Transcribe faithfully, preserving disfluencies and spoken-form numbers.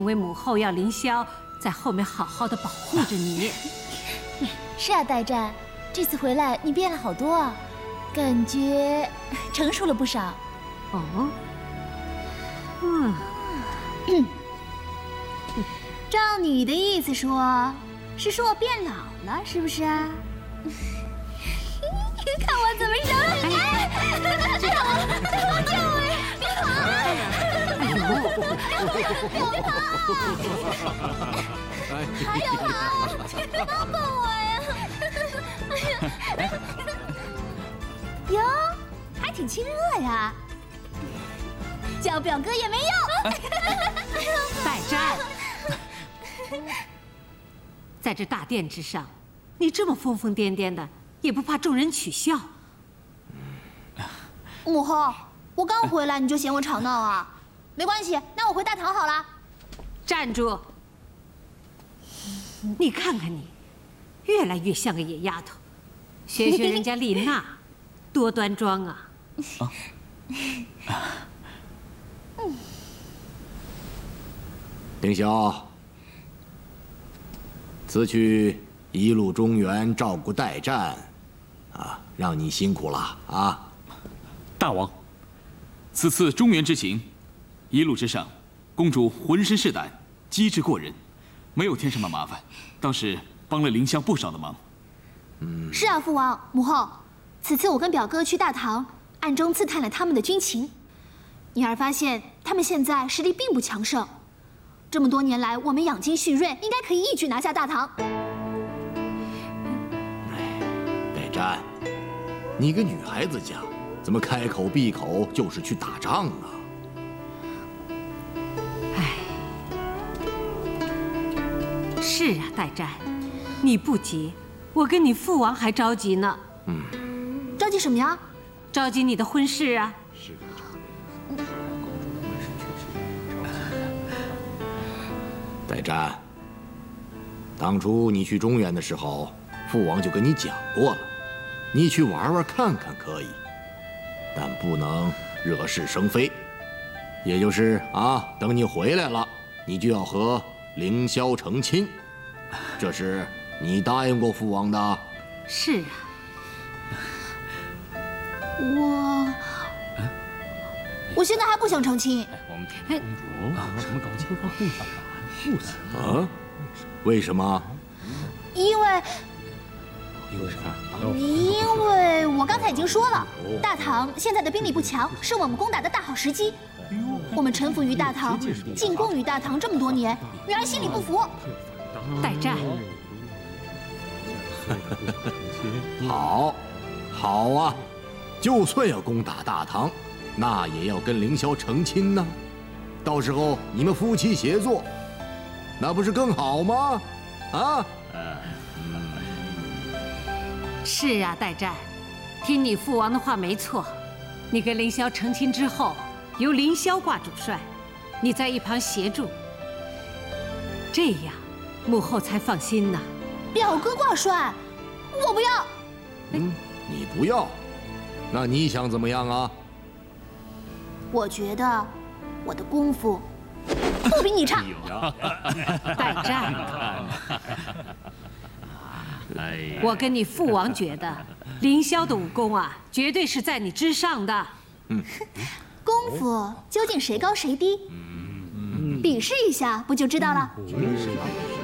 因为母后要凌霄在后面好好的保护着你。 是啊，代战，这次回来你变了好多啊，感觉成熟了不少。 哦，嗯， 嗯，照你的意思说，是说我变老了，是不是啊？看我怎么收你！救我！救我！别跑！别跑！还有跑！帮帮我呀！哟，还挺亲热呀。叫表哥也没用。 代战，在这大殿之上，你这么疯疯癫癫的，也不怕众人取笑？ 母后，我刚回来你就嫌我吵闹啊？没关系，那我回大堂好了。 站住！你看看你，越来越像个野丫头，学学人家丽娜，多端庄啊！啊。 嗯，凌霄，此去一路中原照顾代战，啊，让你辛苦了啊！ 大王，此次中原之行，一路之上，公主浑身是胆，机智过人，没有添什么麻烦，倒是帮了凌霄不少的忙。 嗯，是啊，父王母后，此次我跟表哥去大唐，暗中刺探了他们的军情。女儿发现他们现在实力并不强盛，这么多年来我们养精蓄锐，应该可以一举拿下大唐。 代战，你个女孩子家，怎么开口闭口就是去打仗啊？ 唉，是啊，代战，你不急，我跟你父王还着急呢。 嗯，着急什么呀？ 着急你的婚事啊。是。 代战，当初你去中原的时候，父王就跟你讲过了，你去玩玩看看可以，但不能惹是生非。也就是啊，等你回来了，你就要和凌霄成亲，这是你答应过父王的。 是啊。 我，我现在还不想成亲。 我们公主怎么搞清楚不法？不行啊？为什么？ 因为， 因为啥？ 因为我刚才已经说了，大唐现在的兵力不强，是我们攻打的大好时机。我们臣服于大唐，进贡于大唐这么多年，女儿心里不服。 代战。 好，好啊，就算要攻打大唐，那也要跟凌霄成亲呢。到时候你们夫妻协作。那不是更好吗？啊！ 是啊，代战，听你父王的话没错。你跟凌霄成亲之后，由凌霄挂主帅，你在一旁协助，这样母后才放心呢。 表哥挂帅，我不要。 嗯，你不要，那你想怎么样啊？ 我觉得我的功夫不比你差。 代战，我跟你父王觉得，凌霄的武功啊，绝对是在你之上的。 嗯，功夫究竟谁高谁低？比试一下不就知道了？